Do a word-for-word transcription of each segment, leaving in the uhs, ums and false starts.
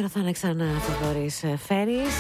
όνειρο θα είναι ξανά Θοδωρής Φέρης.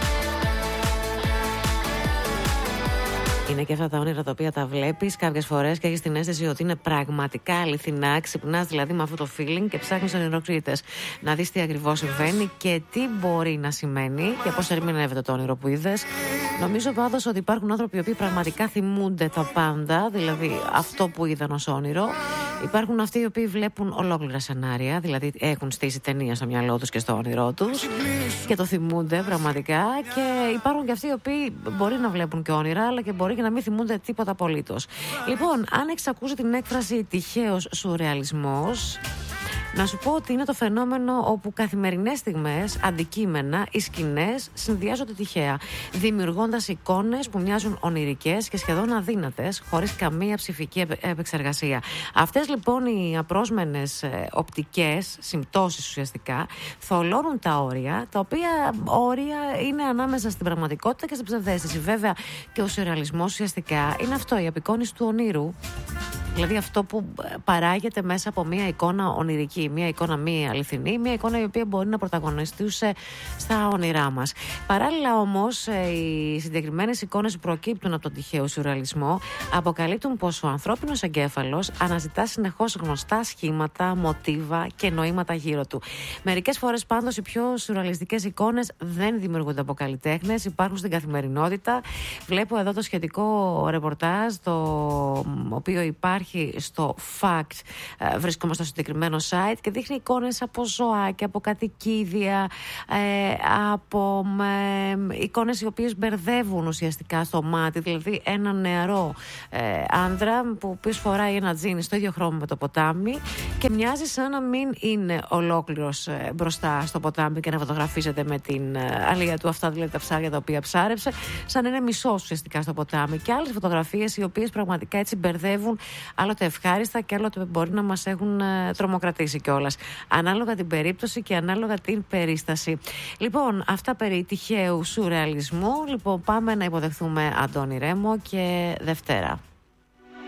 Είναι και αυτά τα όνειρα τα οποία τα βλέπεις κάποιες φορές και έχεις την αίσθηση ότι είναι πραγματικά αληθινά. Ξυπνάς δηλαδή με αυτό το feeling και ψάχνεις ονειροκρίτες να δεις τι ακριβώς συμβαίνει και τι μπορεί να σημαίνει και πώς ερμηνεύεται το όνειρο που είδες. Νομίζω πάντως ότι υπάρχουν άνθρωποι οι οποίοι πραγματικά θυμούνται τα πάντα, δηλαδή αυτό που είδαν ως όνειρο. Υπάρχουν αυτοί οι οποίοι βλέπουν ολόκληρα σενάρια, δηλαδή έχουν στήσει ταινία στο μυαλό τους και στο όνειρό τους και το θυμούνται πραγματικά. Και υπάρχουν και αυτοί οι οποίοι μπορεί να βλέπουν και όνειρα, αλλά και μπορεί και να μην θυμούνται τίποτα απολύτως. Λοιπόν, αν έχεις ακούσει την έκφραση τυχαίος σουρεαλισμός, να σου πω ότι είναι το φαινόμενο όπου καθημερινές στιγμές, αντικείμενα ή σκηνές συνδυάζονται τυχαία, δημιουργώντας εικόνες που μοιάζουν ονειρικές και σχεδόν αδύνατες, χωρίς καμία ψηφική επεξεργασία. Αυτές λοιπόν οι απρόσμενες ε, οπτικές συμπτώσεις ουσιαστικά θολώνουν τα όρια, τα οποία όρια είναι ανάμεσα στην πραγματικότητα και στην ψευδαίσθηση. Βέβαια και ο σουρεαλισμός ουσιαστικά είναι αυτό, η απεικόνιση του ονείρου. Δηλαδή αυτό που παράγεται μέσα από μια εικόνα ονειρική, μια εικόνα μη αληθινή, μια εικόνα η οποία μπορεί να πρωταγωνιστούσε στα όνειρά μας. Παράλληλα όμως, οι συγκεκριμένες εικόνες που προκύπτουν από τον τυχαίο σουρεαλισμό αποκαλύπτουν πως ο ανθρώπινος εγκέφαλος αναζητά συνεχώς γνωστά σχήματα, μοτίβα και νοήματα γύρω του. Μερικές φορές πάντως οι πιο σουρεαλιστικές εικόνες δεν δημιουργούνται από καλλιτέχνες, υπάρχουν στην καθημερινότητα. Βλέπω εδώ το σχετικό ρεπορτάζ, το οποίο υπάρχει στο Fact, βρίσκομαι στο συγκεκριμένο site και δείχνει εικόνες από ζωάκια, από κατοικίδια, ε, από ε, εικόνες οι οποίες μπερδεύουν ουσιαστικά στο μάτι, δηλαδή ένα νεαρό ε, άνδρα που πίσω φοράει ένα τζίνι στο ίδιο χρώμα με το ποτάμι και μοιάζει σαν να μην είναι ολόκληρος ε, μπροστά στο ποτάμι και να φωτογραφίζεται με την ε, αλία του, αυτά δηλαδή τα ψάρια τα οποία ψάρεψε, σαν να είναι μισός ουσιαστικά στο ποτάμι, και άλλες φωτογραφίες οι οποίες πραγματικά έτσι μπερδεύουν, άλλοτε ευχάριστα και άλλοτε μπορεί να μας έχουν ε, τρομοκρατήσει κιόλας. Ανάλογα την περίπτωση και ανάλογα την περίσταση. Λοιπόν, αυτά περί τυχαίου σουρεαλισμού. Λοιπόν, πάμε να υποδεχθούμε Αντώνη Ρέμο και Δευτέρα.